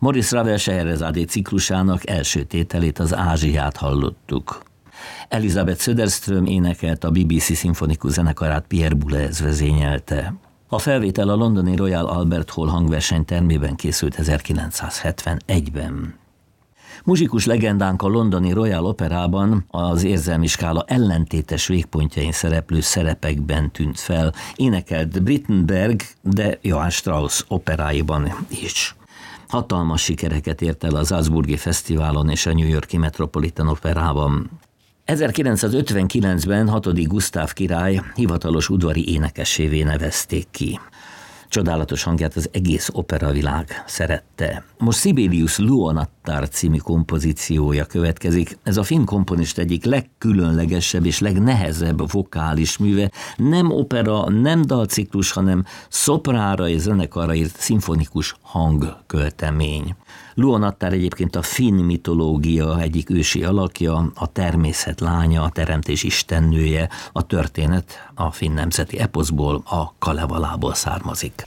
Maurice Ravel Scheherazade ciklusának első tételét, az Ázsiát hallottuk. Elizabeth Söderström énekelt, a BBC szimfonikus zenekarát Pierre Boulez vezényelte. A felvétel a londoni Royal Albert Hall hangversenytermében készült 1971-ben. Muzsikus legendánk a londoni Royal Operában az érzelmi skála ellentétes végpontjain szereplő szerepekben tűnt fel. Énekelt Brittenberg, de Johann Strauss operáiban is. Hatalmas sikereket ért el a Salzburgi Fesztiválon és a New York-i Metropolitan Operában. 1959-ben 6. Gusztáv király hivatalos udvari énekessévé nevezték ki. Csodálatos hangját az egész operavilág szerette. Most Sibelius Luonattar című kompozíciója következik. Ez a finn komponist egyik legkülönlegesebb és legnehezebb vokális műve. Nem opera, nem dalciklus, hanem szoprára és zenekarra írt szimfonikus hangköltemény. Luonattar egyébként a finn mitológia egyik ősi alakja, a természet lánya, a teremtés istennője, a történet a finn nemzeti eposzból, a Kalevalából származik.